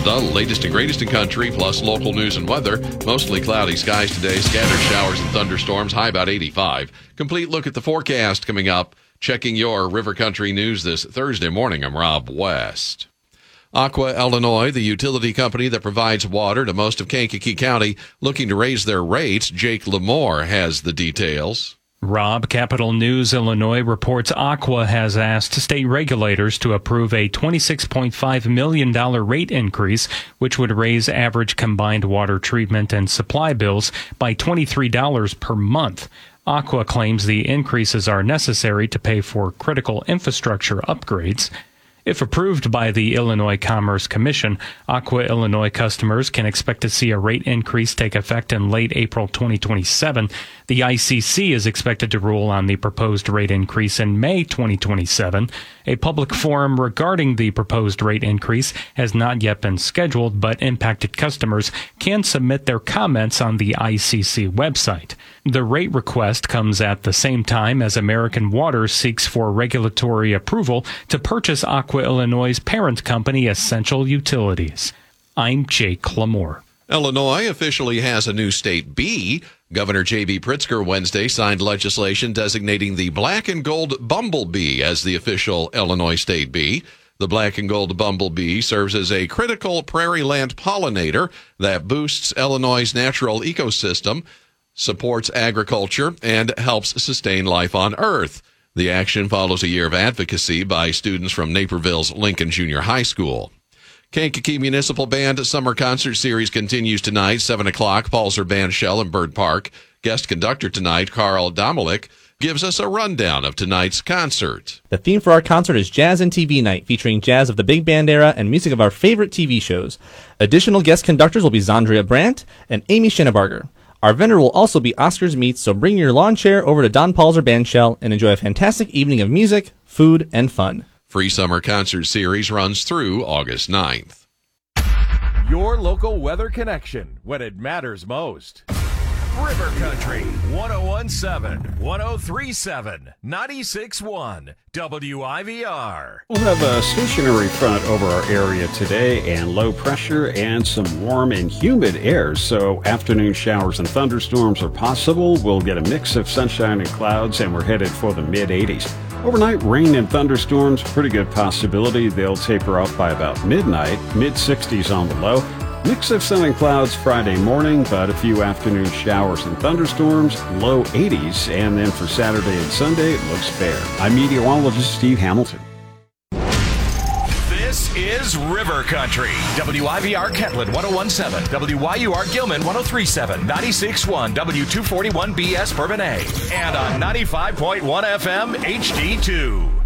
The latest and greatest in country, plus local news and weather. Mostly cloudy skies today, scattered showers and thunderstorms, high about 85. Complete look at the forecast coming up. Checking your River Country news this Thursday morning, I'm Rob West. Aqua Illinois, the utility company that provides water to most of Kankakee County, looking to raise their rates. Jake Lamore has the details. Rob, Capital News Illinois reports Aqua has asked state regulators to approve a $26.5 million rate increase, which would raise average combined water treatment and supply bills by $23 per month. Aqua claims the increases are necessary to pay for critical infrastructure upgrades. If approved by the Illinois Commerce Commission, Aqua Illinois customers can expect to see a rate increase take effect in late April 2027. The ICC is expected to rule on the proposed rate increase in May 2027. A public forum regarding the proposed rate increase has not yet been scheduled, but impacted customers can submit their comments on the ICC website. The rate request comes at the same time as American Water seeks for regulatory approval to purchase Aqua Illinois' parent company, Essential Utilities. I'm Jake Lamore. Illinois officially has a new state bee. Governor J.B. Pritzker Wednesday signed legislation designating the black and gold bumblebee as the official Illinois state bee. The black and gold bumblebee serves as a critical prairie land pollinator that boosts Illinois' natural ecosystem, supports agriculture, and helps sustain life on Earth. The action follows a year of advocacy by students from Naperville's Lincoln Junior High School. Kankakee Municipal Band Summer Concert Series continues tonight, 7 o'clock, Palzer Bandshell in Bird Park. Guest conductor tonight, Carl Domalik, gives us a rundown of tonight's concert. The theme for our concert is Jazz and TV Night, featuring jazz of the big band era and music of our favorite TV shows. Additional guest conductors will be Zandria Brandt and Amy Schennebarger. Our vendor will also be Oscar's Meats, so bring your lawn chair over to Don Palzer Bandshell and enjoy a fantastic evening of music, food, and fun. Free Summer Concert Series runs through August 9th. Your local weather connection when it matters most. River Country, 101.7, 103.7, 96.1, WIVR. We'll have a stationary front over our area today and low pressure and some warm and humid air, so afternoon showers and thunderstorms are possible. We'll get a mix of sunshine and clouds, and we're headed for the mid-80s. Overnight rain and thunderstorms, pretty good possibility. They'll taper off by about midnight, mid-60s on the low. Mix of sun and clouds Friday morning, but a few afternoon showers and thunderstorms, low 80s, and then for Saturday and Sunday, it looks fair. I'm meteorologist Steve Hamilton. This is River Country. WIVR Kentland 101.7, WYUR Gilman 103.7, 96.1, W241BS Bourbonnais, and on 95.1 FM HD2.